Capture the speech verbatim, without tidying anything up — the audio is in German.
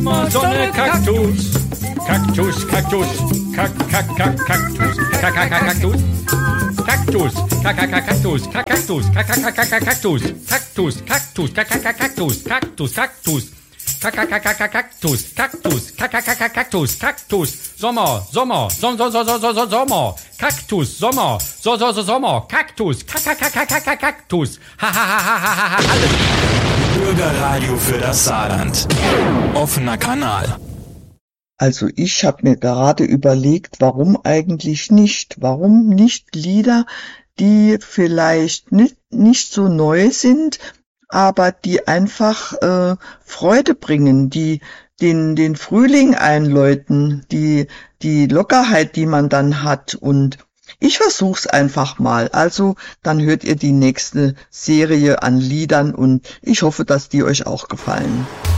Sonne, Kaktus, Kaktus, Kaktus, Kak, Kak, Kak, Kaktus, Kak, Kak, Kaktus, Kaktus, Kak, Kak, Kaktus, Kaktus, Kak, Kak, Kaktus, Kaktus, Kaktus, Kak, Kak, Kaktus, Kaktus, Kaktus, Kaktus, Kaktus, Kaktus, Kaktus, Sommer, Sommer, Som, so, so, so, so, so, Sommer, Kaktus, Sommer, so, so, so, Sommer, Kaktus, Kaktus, ha, ha, ha, ha, ha, ha, alles. Bürgerradio für das Saarland. Offener Kanal. Also ich habe mir gerade überlegt, warum eigentlich nicht? Warum nicht Lieder, die vielleicht nicht, nicht so neu sind, aber die einfach äh, Freude bringen, die den den Frühling einläuten, die die Lockerheit, die man dann hat. Und ich versuch's einfach mal. Also dann hört ihr die nächste Serie an Liedern und ich hoffe, dass die euch auch gefallen.